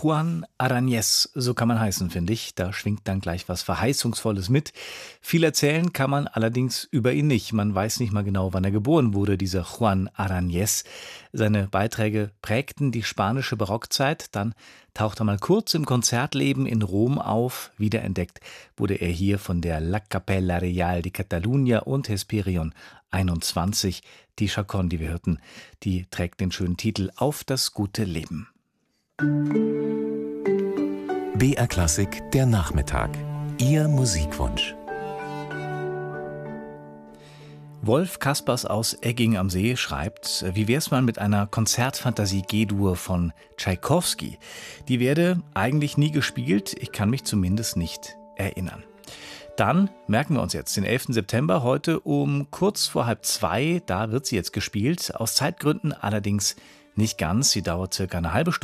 Juan Arañez, so kann man heißen, finde ich. Da schwingt dann gleich was Verheißungsvolles mit. Viel erzählen kann man allerdings über ihn nicht. Man weiß nicht mal genau, wann er geboren wurde, dieser Juan Arañez. Seine Beiträge prägten die spanische Barockzeit. Dann tauchte er mal kurz im Konzertleben in Rom auf. Wiederentdeckt wurde er hier von der La Capella Real de Catalunya und Hesperion 21. Die Chaconne, die wir hörten, die trägt den schönen Titel Auf das gute Leben. BR Klassik, der Nachmittag. Ihr Musikwunsch. Wolf Kaspers aus Egging am See schreibt, wie wär's mal mit einer Konzertfantasie G-Dur von Tschaikowski? Die werde eigentlich nie gespielt, ich kann mich zumindest nicht erinnern. Dann merken wir uns jetzt den 11. September, heute um kurz vor 1:30, da wird sie jetzt gespielt, aus Zeitgründen allerdings nicht ganz, sie dauert circa eine halbe Stunde.